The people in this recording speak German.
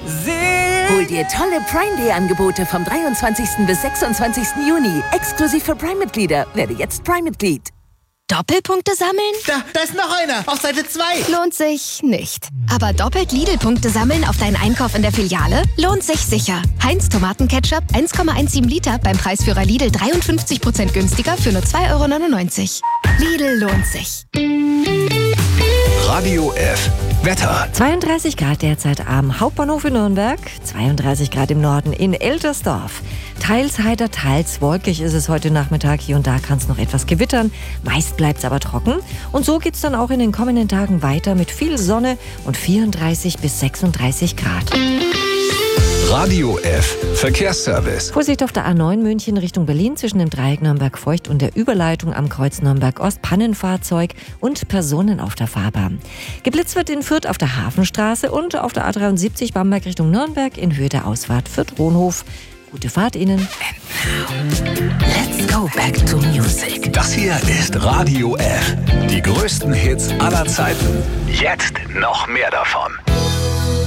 Hol dir tolle Prime Day Angebote vom 23. bis 26. Juni. Exklusiv für Prime-Mitglieder. Werde jetzt Prime-Mitglied. Doppelpunkte sammeln? Da ist noch einer. Auf Seite 2. Lohnt sich nicht. Aber doppelt Lidl-Punkte sammeln auf deinen Einkauf in der Filiale? Lohnt sich sicher. Heinz Tomatenketchup 1,17 Liter beim Preisführer Lidl 53% günstiger für nur 2,99 €. Lidl lohnt sich. Radio F. Wetter. 32 Grad derzeit am Hauptbahnhof in Nürnberg, 32 Grad im Norden in Eltersdorf. Teils heiter, teils wolkig ist es heute Nachmittag. Hier und da kann es noch etwas gewittern. Meist bleibt es aber trocken. Und so geht es dann auch in den kommenden Tagen weiter mit viel Sonne und 34 bis 36 Grad. Radio F. Verkehrsservice. Vorsicht auf der A9 München Richtung Berlin zwischen dem Dreieck Nürnberg-Feucht und der Überleitung am Kreuz Nürnberg-Ost. Pannenfahrzeug und Personen auf der Fahrbahn. Geblitzt wird in Fürth auf der Hafenstraße und auf der A73 Bamberg Richtung Nürnberg in Höhe der Ausfahrt Fürth-Rohnhof. Gute Fahrt Ihnen. Let's go back to music. Das hier ist Radio F. Die größten Hits aller Zeiten. Jetzt noch mehr davon.